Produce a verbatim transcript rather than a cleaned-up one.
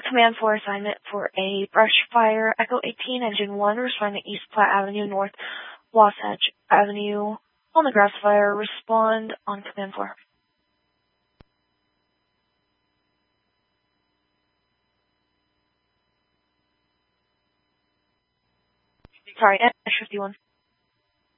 Command four assignment for a brush fire. Echo eighteen, Engine one, responding to East Platte Avenue, North Wasatch Avenue. On the grass fire, respond on Command four. Sorry, N fifty-one.